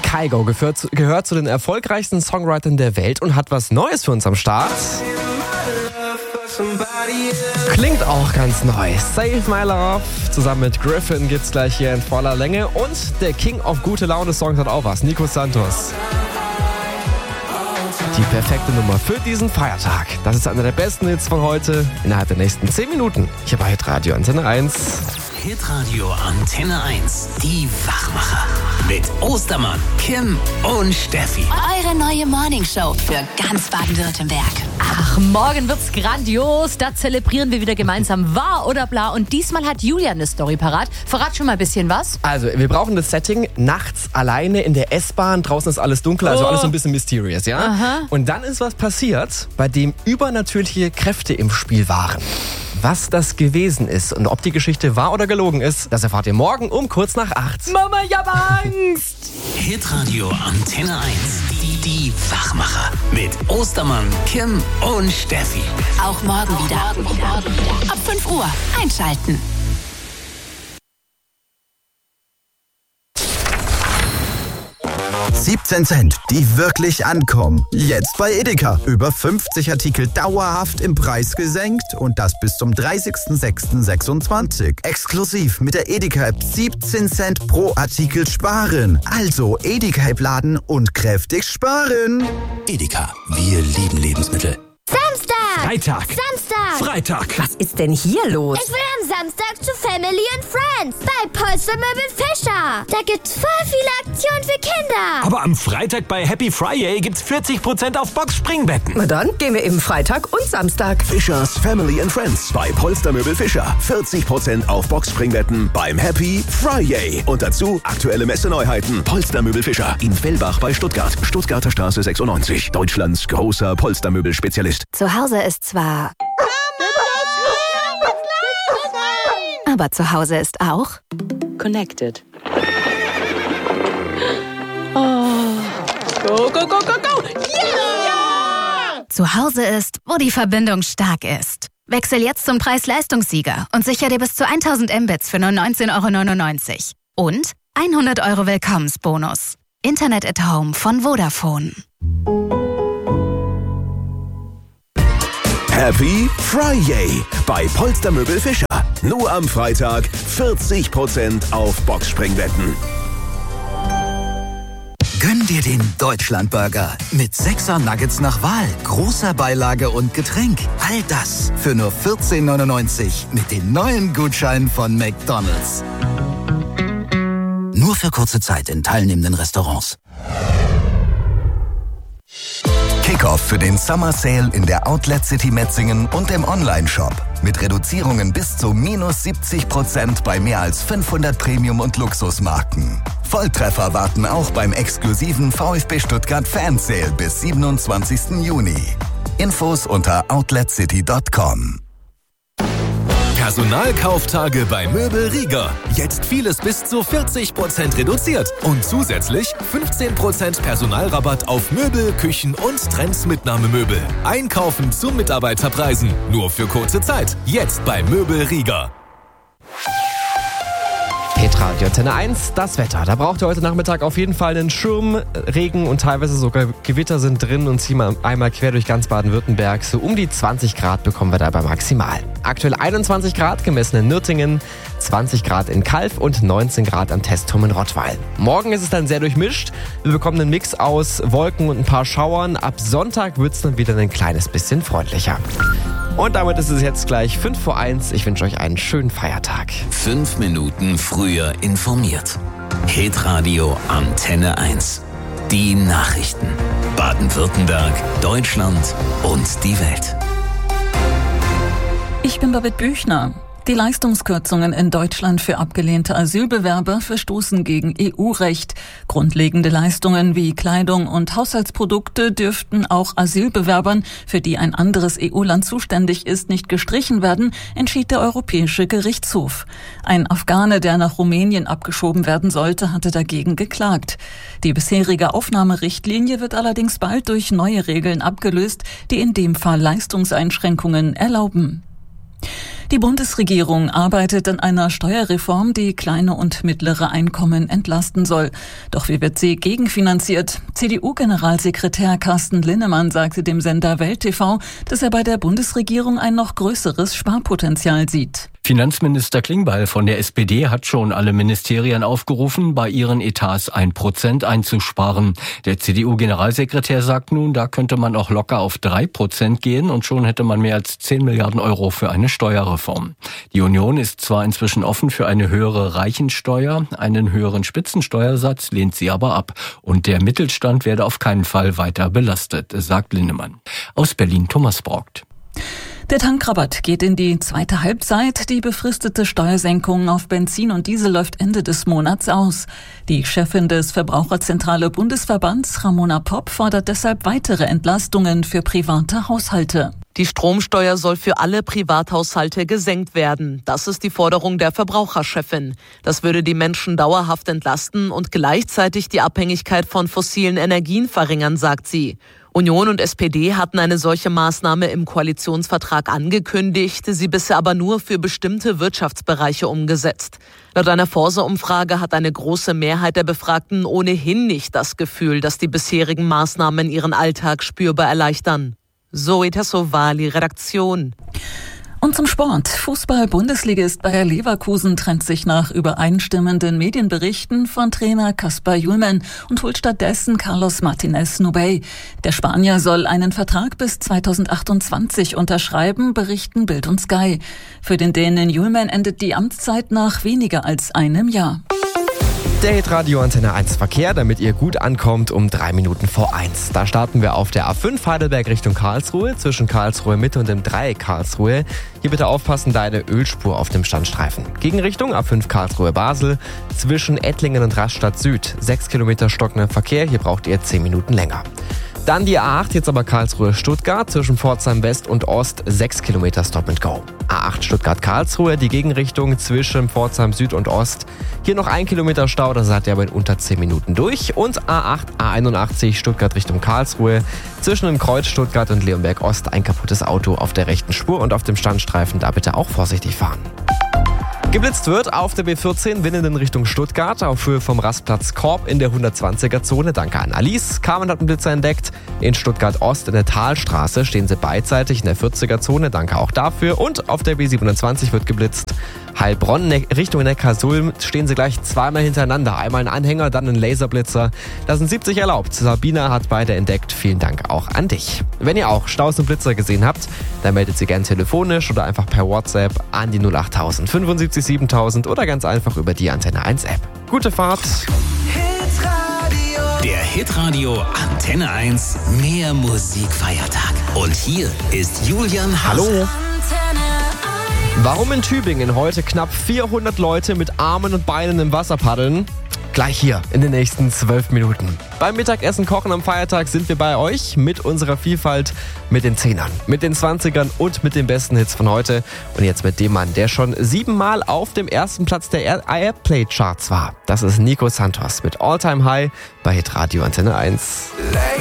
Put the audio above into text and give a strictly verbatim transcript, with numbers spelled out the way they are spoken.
Kygo gehört, gehört zu den erfolgreichsten Songwritern der Welt und hat was Neues für uns am Start. Klingt auch ganz neu. Save My Love zusammen mit Griffin gibt's gleich hier in voller Länge. Und der King of gute Laune Songs hat auch was, Nico Santos. Die perfekte Nummer für diesen Feiertag. Das ist einer der besten Hits von heute innerhalb der nächsten zehn Minuten. Hier bei Hitradio Antenne eins. Hitradio Antenne eins. Die Wachmacher. Mit Ostermann, Kim und Steffi. Eure neue Morningshow für ganz Baden-Württemberg. Ach, morgen wird's grandios. Da zelebrieren wir wieder gemeinsam Wahr oder Bla. Und diesmal hat Julian eine Story parat. Verrat schon mal ein bisschen was. Also, wir brauchen das Setting nachts alleine in der S-Bahn. Draußen ist alles dunkel, also Oh. alles so ein bisschen mysterious, ja? Aha. Und dann ist was passiert, bei dem übernatürliche Kräfte im Spiel waren. Was das gewesen ist und ob die Geschichte wahr oder gelogen ist, das erfahrt ihr morgen um kurz nach acht. Mama, ich hab Angst. Hitradio Antenne eins. Die, die Wachmacher. Mit Ostermann, Kim und Steffi. Auch morgen wieder. Ab fünf Uhr einschalten. siebzehn Cent, die wirklich ankommen. Jetzt bei Edeka. Über fünfzig Artikel dauerhaft im Preis gesenkt und das bis zum dreißigsten sechsten sechsundzwanzig. Exklusiv mit der Edeka-App siebzehn Cent pro Artikel sparen. Also Edeka-App laden und kräftig sparen. Edeka. Wir lieben Lebensmittel. Samstag! Freitag! Samstag! Freitag! Was ist denn hier los? Ich will am Samstag zu Family and Friends bei Polstermöbel Fischer. Da gibt's voll viele Aktionen für Kinder. Aber am Freitag bei Happy Friday gibt's vierzig Prozent auf Boxspringbettten. Na dann gehen wir eben Freitag und Samstag. Fischers Family and Friends bei Polstermöbel Fischer. vierzig Prozent auf Boxspringbettten beim Happy Friday. Und dazu aktuelle Messeneuheiten. Polstermöbel Fischer in Fellbach bei Stuttgart. Stuttgarter Straße sechsundneunzig. Deutschlands großer Polstermöbelspezialist. Zu Hause ist zwar... Aber zu Hause ist auch... Connected. Oh. Go, go, go, go, go! Yeah! Zu Hause ist, wo die Verbindung stark ist. Wechsel jetzt zum Preis-Leistungssieger und sicher dir bis zu tausend Mbits für nur neunzehn Euro neunundneunzig. Und hundert Euro Willkommensbonus. Internet at Home von Vodafone. Happy Friday bei Polstermöbel Fischer. Nur am Freitag vierzig Prozent auf Boxspringbetten. Gönn dir den Deutschlandburger mit sechser Nuggets nach Wahl, großer Beilage und Getränk. All das für nur vierzehn neunundneunzig mit den neuen Gutscheinen von McDonald's. Nur für kurze Zeit in teilnehmenden Restaurants. Kickoff für den Summer Sale in der Outlet City Metzingen und im Online-Shop. Mit Reduzierungen bis zu minus siebzig Prozent bei mehr als fünfhundert Premium- und Luxusmarken. Volltreffer warten auch beim exklusiven VfB Stuttgart Fan Sale bis siebenundzwanzigsten Juni. Infos unter outlet city punkt com. Personalkauftage bei Möbel Rieger. Jetzt vieles bis zu vierzig Prozent reduziert. Und zusätzlich fünfzehn Prozent Personalrabatt auf Möbel, Küchen und Trends-Mitnahmemöbel. Einkaufen zu Mitarbeiterpreisen. Nur für kurze Zeit. Jetzt bei Möbel Rieger. Hitradio Antenne eins, das Wetter. Da braucht ihr heute Nachmittag auf jeden Fall einen Schirm. Regen und teilweise sogar Gewitter sind drin und ziehen wir einmal quer durch ganz Baden-Württemberg. So um die zwanzig Grad bekommen wir dabei maximal. Aktuell einundzwanzig Grad gemessen in Nürtingen, zwanzig Grad in Calw und neunzehn Grad am Testturm in Rottweil. Morgen ist es dann sehr durchmischt. Wir bekommen einen Mix aus Wolken und ein paar Schauern. Ab Sonntag wird es dann wieder ein kleines bisschen freundlicher. Und damit ist es jetzt gleich fünf vor eins. Ich wünsche euch einen schönen Feiertag. Fünf Minuten früher informiert. Hitradio Antenne eins. Die Nachrichten. Baden-Württemberg, Deutschland und die Welt. Ich bin Babette Büchner. Die Leistungskürzungen in Deutschland für abgelehnte Asylbewerber verstoßen gegen E U-Recht. Grundlegende Leistungen wie Kleidung und Haushaltsprodukte dürften auch Asylbewerbern, für die ein anderes E U-Land zuständig ist, nicht gestrichen werden, entschied der Europäische Gerichtshof. Ein Afghane, der nach Rumänien abgeschoben werden sollte, hatte dagegen geklagt. Die bisherige Aufnahmerichtlinie wird allerdings bald durch neue Regeln abgelöst, die in dem Fall Leistungseinschränkungen erlauben. Die Bundesregierung arbeitet an einer Steuerreform, die kleine und mittlere Einkommen entlasten soll. Doch wie wird sie gegenfinanziert? C D U-Generalsekretär Carsten Linnemann sagte dem Sender Welt T V, dass er bei der Bundesregierung ein noch größeres Sparpotenzial sieht. Finanzminister Klingbeil von der S P D hat schon alle Ministerien aufgerufen, bei ihren Etats ein Prozent einzusparen. Der C D U-Generalsekretär sagt nun, da könnte man auch locker auf drei Prozent gehen und schon hätte man mehr als zehn Milliarden Euro für eine Steuerreform. Die Union ist zwar inzwischen offen für eine höhere Reichensteuer, einen höheren Spitzensteuersatz lehnt sie aber ab. Und der Mittelstand werde auf keinen Fall weiter belastet, sagt Linnemann. Aus Berlin Thomas Brockt. Der Tankrabatt geht in die zweite Halbzeit. Die befristete Steuersenkung auf Benzin und Diesel läuft Ende des Monats aus. Die Chefin des Verbraucherzentrale Bundesverbands, Ramona Popp, fordert deshalb weitere Entlastungen für private Haushalte. Die Stromsteuer soll für alle Privathaushalte gesenkt werden. Das ist die Forderung der Verbraucherchefin. Das würde die Menschen dauerhaft entlasten und gleichzeitig die Abhängigkeit von fossilen Energien verringern, sagt sie. Union und S P D hatten eine solche Maßnahme im Koalitionsvertrag angekündigt, sie bisher aber nur für bestimmte Wirtschaftsbereiche umgesetzt. Laut einer Forsa-Umfrage hat eine große Mehrheit der Befragten ohnehin nicht das Gefühl, dass die bisherigen Maßnahmen ihren Alltag spürbar erleichtern. Zoe Tassovali, Redaktion. Und zum Sport. Fußball-Bundesligist Bayer Leverkusen trennt sich nach übereinstimmenden Medienberichten von Trainer Kasper Hjulmand und holt stattdessen Carlos Martinez Nubey. Der Spanier soll einen Vertrag bis zweitausendachtundzwanzig unterschreiben, berichten Bild und Sky. Für den Dänen Hjulmand endet die Amtszeit nach weniger als einem Jahr. Der Hitradio Antenne eins Verkehr, damit ihr gut ankommt, um drei Minuten vor eins. Da starten wir auf der A fünf Heidelberg Richtung Karlsruhe, zwischen Karlsruhe Mitte und dem Dreieck Karlsruhe. Hier bitte aufpassen, da eine Ölspur auf dem Standstreifen. Gegenrichtung A fünf Karlsruhe Basel, zwischen Ettlingen und Rastatt Süd. Sechs Kilometer stockender Verkehr, hier braucht ihr zehn Minuten länger. Dann die A acht, jetzt aber Karlsruhe-Stuttgart, zwischen Pforzheim West und Ost, sechs Kilometer Stop and Go. A acht Stuttgart-Karlsruhe, die Gegenrichtung zwischen Pforzheim Süd und Ost. Hier noch ein Kilometer Stau, das seid ihr aber in unter zehn Minuten durch. Und A acht, A einundachtzig Stuttgart Richtung Karlsruhe, zwischen dem Kreuz Stuttgart und Leonberg Ost ein kaputtes Auto auf der rechten Spur und auf dem Standstreifen, da bitte auch vorsichtig fahren. Geblitzt wird auf der B vierzehn Winnen in Richtung Stuttgart auf Höhe vom Rastplatz Korb in der hundertzwanziger Zone. Danke an Alice. Carmen hat einen Blitzer entdeckt. In Stuttgart Ost in der Talstraße stehen sie beidseitig in der vierziger Zone. Danke auch dafür. Und auf der B siebenundzwanzig wird geblitzt. Heilbronn Richtung Neckarsulm stehen sie gleich zweimal hintereinander. Einmal ein Anhänger, dann ein Laserblitzer. Da sind siebzig erlaubt. Sabina hat beide entdeckt. Vielen Dank auch an dich. Wenn ihr auch Staus und Blitzer gesehen habt, dann meldet sie gerne telefonisch oder einfach per WhatsApp an die null achttausend fünfundsiebzig siebentausend oder ganz einfach über die Antenne eins App. Gute Fahrt! Der Hitradio Antenne eins Mehr Musikfeiertag. Und hier ist Julian Hase. Hallo! Warum in Tübingen heute knapp vierhundert Leute mit Armen und Beinen im Wasser paddeln? Gleich hier in den nächsten zwölf Minuten. Beim Mittagessen kochen am Feiertag sind wir bei euch mit unserer Vielfalt, mit den Zehnern, mit den Zwanzigern und mit den besten Hits von heute. Und jetzt mit dem Mann, der schon siebenmal auf dem ersten Platz der Airplay-Charts war. Das ist Nico Santos mit All Time High bei Hitradio Antenne eins.